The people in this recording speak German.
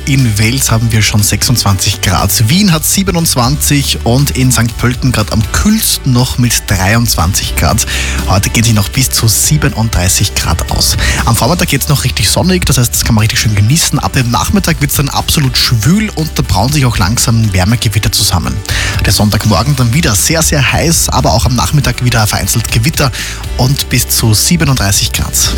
in Wels haben wir schon 26 Grad. Wien hat 27 und in St. Pölten gerade am kühlsten noch mit 23 Grad. Heute geht sich noch bis zu 37 Grad aus. Am Vormittag geht es noch richtig sonnig, das heißt, das kann man richtig schön genießen. Ab dem Nachmittag wird es dann absolut schwül und da brauen sich auch langsam Wärmegewitter zusammen. Der Sonntagmorgen dann wieder sehr, sehr heiß, aber auch am Nachmittag wieder vereinzelt Gewitter und bis zu 37 Grad.